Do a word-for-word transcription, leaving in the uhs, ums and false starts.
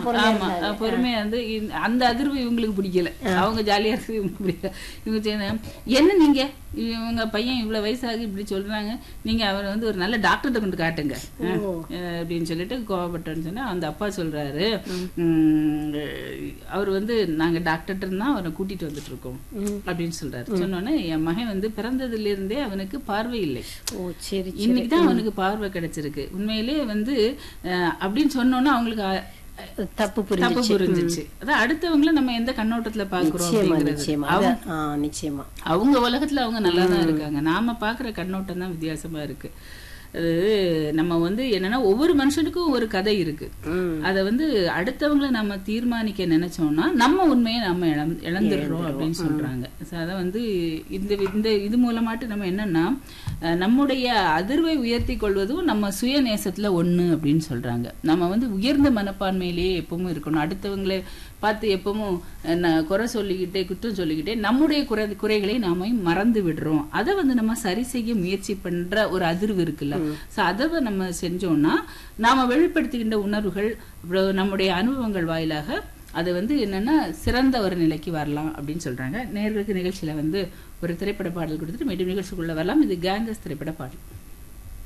ஆமா பொறுமையா வந்து அந்த அதிர்வு இவங்களுக்கு பிடிக்கல. அவங்க ஜாலியா இருக்கு, இவங்களுக்கு பிடிக்கல. இவங்க என்ன நீங்க இவங்க பையன் இவ்வளவு வயசாகி இப்படி சொல்றாங்க, நீங்க அவரை வந்து ஒரு நல்ல டாக்டர்கிட்ட கொண்டு காட்டுங்க அப்படின்னு சொல்லிட்டு கோவப்பட்டேன்னு சொன்னா அந்த அப்பா சொல்றாரு, அவர் வந்து நாங்க டாக்டர்கிட்ட தான் அவரை கூட்டிட்டு வந்துட்டு இருக்கோம் அப்படின்னு சொல்றாரு. சொன்னோன்னே என் மகன் வந்து பிறந்ததுல இருந்தே அவனுக்கு பார்வை இல்லை, இன்னைக்குதான் அவனுக்கு பார்வை கிடைச்சிருக்கு. உண்மையிலே வந்து அப்படின்னு சொன்னோன்னா அவங்களுக்கு தப்பு தப்பு புரிஞ்சிச்சு. அதான் அடுத்தவங்கள நம்ம எந்த கண்ணோட்டத்துல பாக்குறோம் நிச்சயமா அவங்க உலகத்துல அவங்க நல்லாதான் இருக்காங்க, நாம பாக்குற கண்ணோட்டம் தான் வித்தியாசமா இருக்கு. அது நம்ம வந்து என்னன்னா ஒவ்வொரு மனுஷனுக்கும் ஒரு கதை இருக்கு. அத வந்து அடுத்தவங்களை நம்ம தீர்மானிக்க நினைச்சோம்னா நம்ம உண்மையை நம்ம இழந்துடுறோம் அப்படின்னு சொல்றாங்க. அத வந்து இந்த இந்த இது மூலமாட்டு நம்ம என்னன்னா நம்முடைய அதிர்வை உயர்த்தி கொள்வதும் நம்ம சுய நேசத்துல ஒண்ணு அப்படின்னு சொல்றாங்க. நம்ம வந்து உயர்ந்த மனப்பான்மையிலேயே எப்பவும் இருக்கணும். அடுத்தவங்களை பார்த்து எப்பவும் குறை சொல்லிக்கிட்டே குற்றம் சொல்லிக்கிட்டே நம்முடைய குறை குறைகளை நாம மறந்து விடுறோம். அதை வந்து நம்ம சரி செய்ய முயற்சி பண்ற ஒரு அதிர்வு இருக்குல்ல, சோ அதை நம்ம செஞ்சோம்னா நாம வெளிப்படுத்துகின்ற உணர்வுகள் நம்முடைய அனுபவங்கள் வாயிலாக அது வந்து என்னன்னா சிறந்த ஒரு நிலைக்கு வரலாம் அப்படின்னு சொல்றாங்க. நேர்களுக்கு நிகழ்ச்சியில வந்து ஒரு திரைப்பட பாடல் கொடுத்துட்டு மீண்டும் நிகழ்ச்சிக்குள்ள வரலாம். இது கேங்கஸ் திரைப்பட பாடல்.